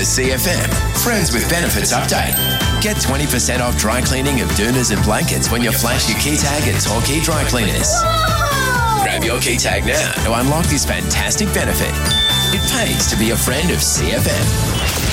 CFM. Friends with Benefits update. Get 20% off dry cleaning of doonas and blankets when you flash your key tag at Torquay Dry Cleaners. Grab your key tag now to unlock this fantastic benefit. It pays to be a friend of CFM.